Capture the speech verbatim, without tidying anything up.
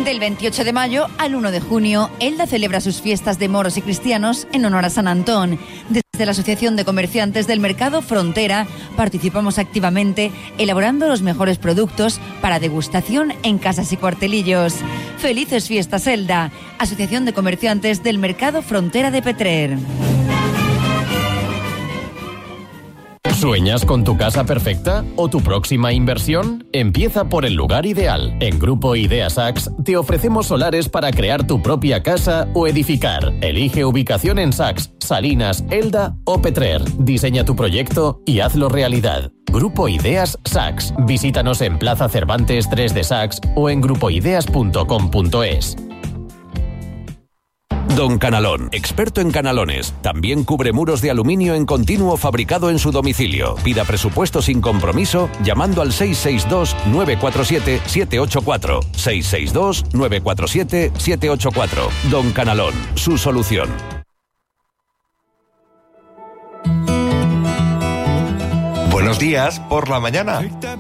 Del veintiocho de mayo al uno de junio, Elda celebra sus fiestas de moros y cristianos en honor a San Antón. Desde la Asociación de Comerciantes del Mercado Frontera participamos activamente elaborando los mejores productos para degustación en casas y cuartelillos. Felices fiestas, Elda, Asociación de Comerciantes del Mercado Frontera de Petrer. ¿Sueñas con tu casa perfecta o tu próxima inversión? Empieza por el lugar ideal. En Grupo Ideas Sax te ofrecemos solares para crear tu propia casa o edificar. Elige ubicación en Sax, Salinas, Elda o Petrer. Diseña tu proyecto y hazlo realidad. Grupo Ideas Sax. Visítanos en Plaza Cervantes tres de Sax o en grupo ideas punto com punto es. Don Canalón, experto en canalones. También cubre muros de aluminio en continuo fabricado en su domicilio. Pida presupuesto sin compromiso llamando al seis seis dos, nueve cuatro siete, siete ocho cuatro. seis seis dos, nueve cuatro siete, siete ocho cuatro. Don Canalón, su solución. Buenos días por la mañana.